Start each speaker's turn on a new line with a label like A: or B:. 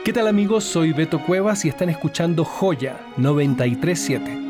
A: ¿Qué tal amigos? Soy Beto Cuevas y están escuchando Joya 937.